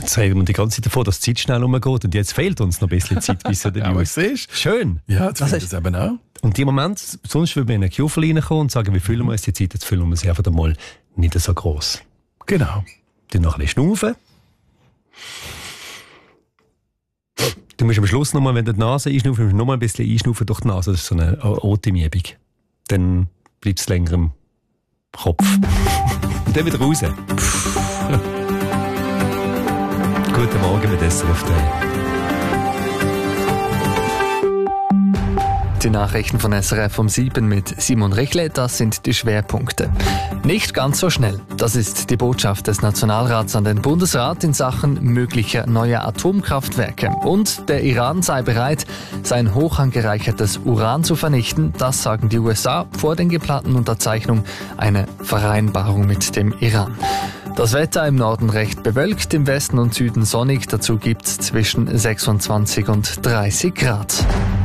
Jetzt reden wir die ganze Zeit davon, dass die Zeit schnell umgeht und jetzt fehlt uns noch ein bisschen Zeit bis zu den Ja, aber News. siehst du? Schön. Ja, das ist es eben auch. Und im Moment, sonst würden wir in einen Kiffel reinkommen und sagen, wie füllen wir uns die Zeit? Jetzt füllen wir sie einfach mal nicht so gross. Genau. Dann noch ein bisschen schnaufen. Du musst am Schluss nochmal, wenn du die Nase einschnaufen, noch mal ein bisschen einschnaufen durch die Nase. Das ist so eine Atemübung. Dann bleibt es länger im Kopf. Und dann wieder raus. Guten Morgen mit SRF 3. Die Nachrichten von SRF um 7 mit Simon Richle, das sind die Schwerpunkte. Nicht ganz so schnell. Das ist die Botschaft des Nationalrats an den Bundesrat in Sachen möglicher neuer Atomkraftwerke. Und der Iran sei bereit, sein hoch angereichertes Uran zu vernichten. Das sagen die USA vor der geplanten Unterzeichnung einer Vereinbarung mit dem Iran. Das Wetter im Norden recht bewölkt, im Westen und Süden sonnig. Dazu gibt's zwischen 26 und 30 Grad.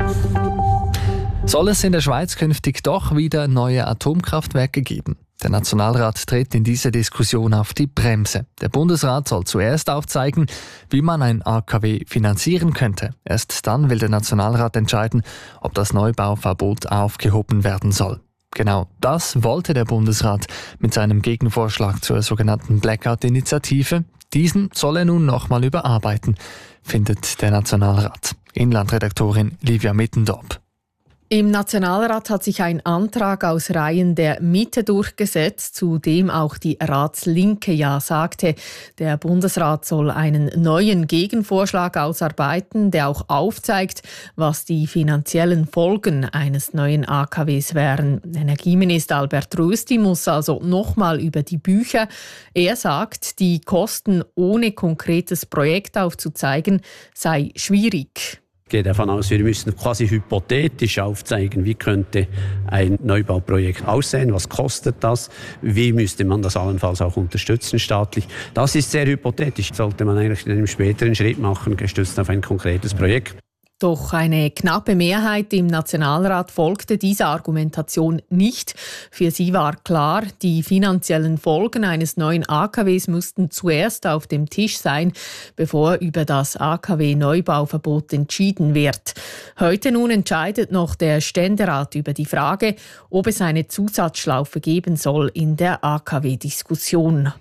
Soll es in der Schweiz künftig doch wieder neue Atomkraftwerke geben? Der Nationalrat tritt in dieser Diskussion auf die Bremse. Der Bundesrat soll zuerst aufzeigen, wie man ein AKW finanzieren könnte. Erst dann will der Nationalrat entscheiden, ob das Neubauverbot aufgehoben werden soll. Genau das wollte der Bundesrat mit seinem Gegenvorschlag zur sogenannten Blackout-Initiative. Diesen soll er nun nochmal überarbeiten, findet der Nationalrat. Inlandredaktorin Livia Mittendorp. Im Nationalrat hat sich ein Antrag aus Reihen der Mitte durchgesetzt, zu dem auch die Ratslinke Ja sagte. Der Bundesrat soll einen neuen Gegenvorschlag ausarbeiten, der auch aufzeigt, was die finanziellen Folgen eines neuen AKWs wären. Energieminister Albert Rösti muss also nochmal über die Bücher. Er sagt, die Kosten ohne konkretes Projekt aufzuzeigen, sei schwierig. Ich gehe davon aus, wir müssen quasi hypothetisch aufzeigen, wie könnte ein Neubauprojekt aussehen, was kostet das, wie müsste man das allenfalls auch unterstützen staatlich. Das ist sehr hypothetisch, sollte man eigentlich in einem späteren Schritt machen, gestützt auf ein konkretes Projekt. Doch eine knappe Mehrheit im Nationalrat folgte dieser Argumentation nicht. Für sie war klar, die finanziellen Folgen eines neuen AKWs mussten zuerst auf dem Tisch sein, bevor über das AKW-Neubauverbot entschieden wird. Heute nun entscheidet noch der Ständerat über die Frage, ob es eine Zusatzschlaufe geben soll in der AKW-Diskussion.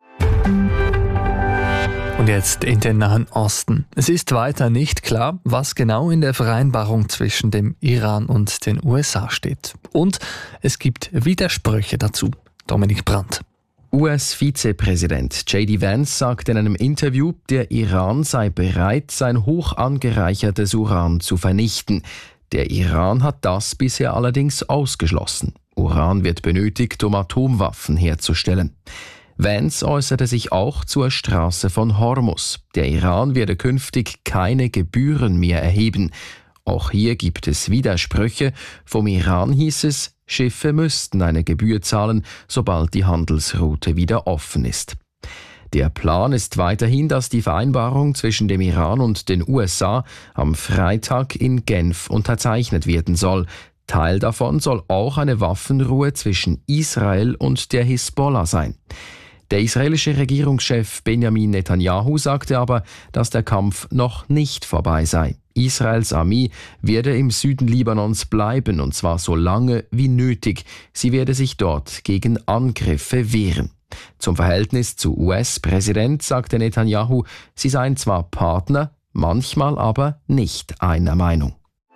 Und jetzt in den Nahen Osten. Es ist weiter nicht klar, was genau in der Vereinbarung zwischen dem Iran und den USA steht. Und es gibt Widersprüche dazu. Dominik Brandt. US-Vizepräsident J.D. Vance sagt in einem Interview, der Iran sei bereit, sein hoch angereichertes Uran zu vernichten. Der Iran hat das bisher allerdings ausgeschlossen. Uran wird benötigt, um Atomwaffen herzustellen. Vance äußerte sich auch zur Straße von Hormuz. Der Iran werde künftig keine Gebühren mehr erheben. Auch hier gibt es Widersprüche. Vom Iran hieß es, Schiffe müssten eine Gebühr zahlen, sobald die Handelsroute wieder offen ist. Der Plan ist weiterhin, dass die Vereinbarung zwischen dem Iran und den USA am Freitag in Genf unterzeichnet werden soll. Teil davon soll auch eine Waffenruhe zwischen Israel und der Hisbollah sein. Der israelische Regierungschef Benjamin Netanyahu sagte aber, dass der Kampf noch nicht vorbei sei. Israels Armee werde im Süden Libanons bleiben, und zwar so lange wie nötig. Sie werde sich dort gegen Angriffe wehren. Zum Verhältnis zu US-Präsident sagte Netanyahu, sie seien zwar Partner, manchmal aber nicht einer Meinung.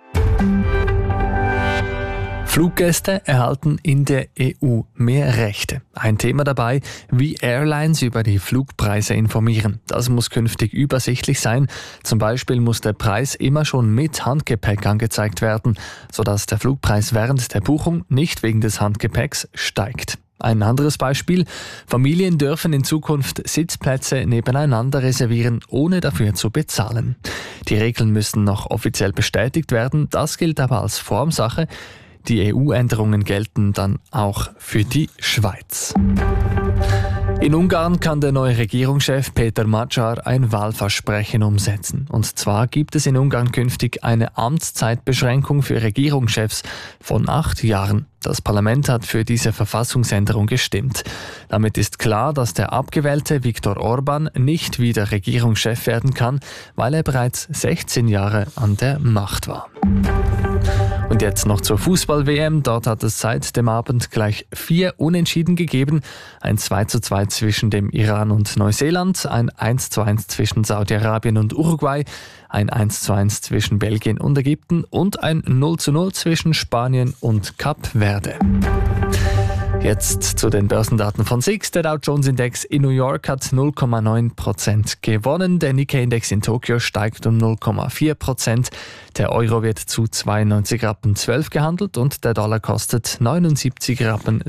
Fluggäste erhalten in der EU mehr Rechte. Ein Thema dabei, wie Airlines über die Flugpreise informieren. Das muss künftig übersichtlich sein. Zum Beispiel muss der Preis immer schon mit Handgepäck angezeigt werden, sodass der Flugpreis während der Buchung nicht wegen des Handgepäcks steigt. Ein anderes Beispiel: Familien dürfen in Zukunft Sitzplätze nebeneinander reservieren, ohne dafür zu bezahlen. Die Regeln müssen noch offiziell bestätigt werden, das gilt aber als Formsache. Die EU-Änderungen gelten dann auch für die Schweiz. In Ungarn kann der neue Regierungschef Peter Magyar ein Wahlversprechen umsetzen. Und zwar gibt es in Ungarn künftig eine Amtszeitbeschränkung für Regierungschefs von 8 Jahren. Das Parlament hat für diese Verfassungsänderung gestimmt. Damit ist klar, dass der abgewählte Viktor Orbán nicht wieder Regierungschef werden kann, weil er bereits 16 Jahre an der Macht war. Und jetzt noch zur Fußball-WM. Dort hat es seit dem Abend gleich 4 Unentschieden gegeben. Ein 2:2 zwischen dem Iran und Neuseeland, ein 1:1 zwischen Saudi-Arabien und Uruguay, ein 1:1 zwischen Belgien und Ägypten und ein 0:0 zwischen Spanien und Kap Verde. Jetzt zu den Börsendaten von SIX. Der Dow Jones Index in New York hat 0,9% gewonnen. Der Nikkei-Index in Tokio steigt um 0,4%. Der Euro wird zu 92,12 Rappen gehandelt und der Dollar kostet 79,56 Rappen.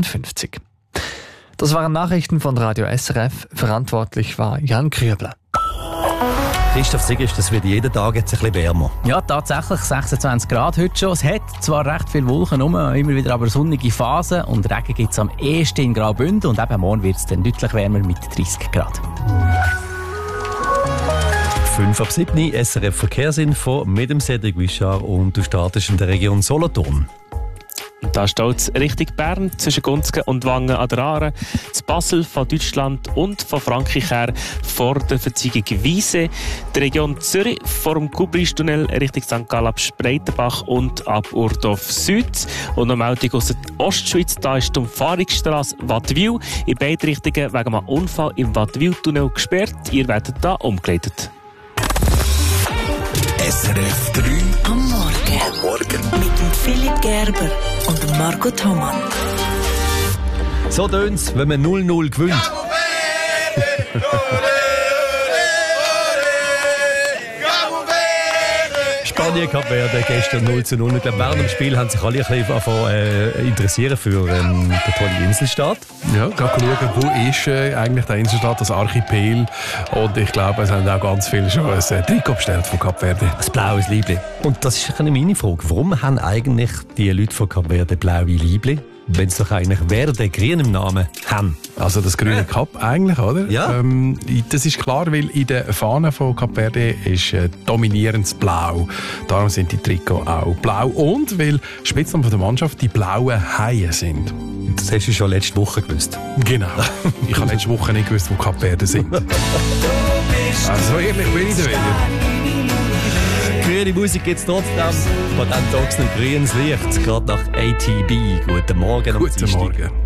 Das waren Nachrichten von Radio SRF. Verantwortlich war Jan Krübler. Christoph Sigis, das wird jeden Tag jetzt ein bisschen wärmer. Ja, tatsächlich 26 Grad heute schon. Es hat zwar recht viele Wolken rum, immer wieder aber sonnige Phasen und Regen gibt es am ehesten in Graubünden und eben morgen wird es dann deutlich wärmer mit 30 Grad. 5:07 SRF Verkehrsinfo mit dem Cedric Wischar und du startest in der Region Solothurn. Da steht es Richtung Bern, zwischen Gunzgen und Wangen an der Aare, zu Basel von Deutschland und von Frankreich her vor der Verzeigung Wiese, die Region Zürich vor dem Kubristunnel Richtung St. Gallen ab Spreitenbach und ab Urdorf Süd. Und noch Meldung aus der Ostschweiz, da ist die Umfahrungsstrasse Wattwil in beide Richtungen wegen einem Unfall im Wattwil-Tunnel gesperrt. Ihr werdet da umgeleitet. SRF 3 am Morgen. Mit dem Philipp Gerber und dem Marco Thomann. So tönt's, wenn man 0:0 gewinnt. Spanien Kap Verde gestern 0:0. Ich glaube, während dem Spiel haben sich alle ein bisschen interessieren für den tollen Inselstaat. Ja, gerade schauen, wo ist eigentlich der Inselstaat, das Archipel. Und ich glaube, es haben auch ganz viele schon ein Trikot bestellt von Kap Verde. Das blaue Liebli. Und das ist meine Frage. Warum haben eigentlich die Leute von Kap Verde blaue Liebli, wenn sie doch eigentlich Verde grün im Namen haben? Also das grüne Kap eigentlich, oder? Ja. Das ist klar, weil in der Fahne von Kap Verde ist dominierendes Blau. Darum sind die Trikots auch blau. Und weil Spitzname von der Mannschaft die blauen Haie sind. Das hast du schon letzte Woche gewusst. Genau. Ich habe letzte Woche nicht gewusst, wo Kap Verde sind. Also so ehrlich bin ich da wieder. Grüne Musik gibt es trotzdem. Von dann sagst du ein grünes Licht, gerade nach ATB. Guten Morgen. Guten Morgen.